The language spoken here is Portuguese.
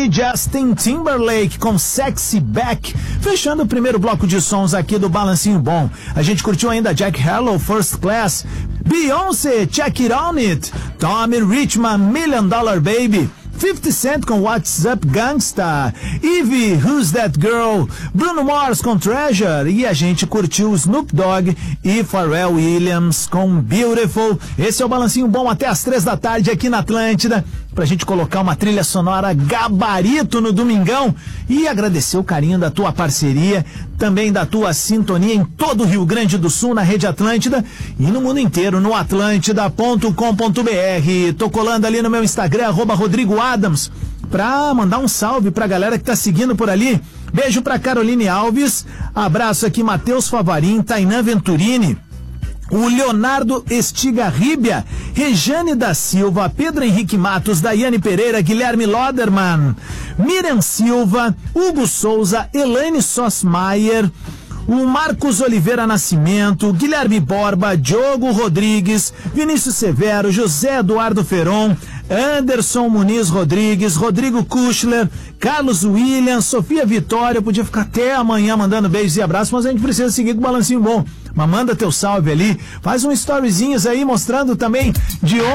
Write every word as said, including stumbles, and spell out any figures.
e Justin Timberlake com Sexy Back, fechando o primeiro bloco de sons aqui do Balancinho Bom. A gente curtiu ainda Jack Harlow, First Class, Beyoncé, Check It On It, Tommy Richman, Million Dollar Baby, fifty Cent com What's Up Gangsta, Ivy, Who's That Girl, Bruno Mars com Treasure, e a gente curtiu Snoop Dogg e Pharrell Williams com Beautiful. Esse é o Balancinho Bom até as três da tarde aqui na Atlântida, pra gente colocar uma trilha sonora gabarito no domingão e agradecer o carinho da tua parceria, também da tua sintonia em todo o Rio Grande do Sul, na Rede Atlântida e no mundo inteiro, no atlântida ponto com ponto b r. Tô colando ali no meu Instagram, arroba Rodrigo Adams, pra mandar um salve pra galera que tá seguindo por ali. Beijo pra Caroline Alves, abraço aqui Matheus Favarim, Tainã Venturini, o Leonardo Estigarribia, Rejane da Silva, Pedro Henrique Matos, Daiane Pereira, Guilherme Loderman, Miriam Silva, Hugo Souza, Elaine Sossmaier, o Marcos Oliveira Nascimento, Guilherme Borba, Diogo Rodrigues, Vinícius Severo, José Eduardo Feron, Anderson Muniz Rodrigues, Rodrigo Kuchler, Carlos William, Sofia Vitória. Eu podia ficar até amanhã mandando beijos e abraços, mas a gente precisa seguir com o Balancinho Bom. Mas manda teu salve ali, faz um storyzinhos aí mostrando também de onde